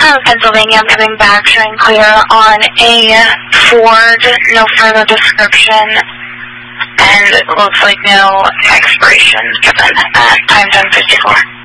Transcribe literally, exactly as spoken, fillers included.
of Pennsylvania, I'm coming back showing clear on a Ford, no further description, and it looks like no expiration given at time ten fifty-four.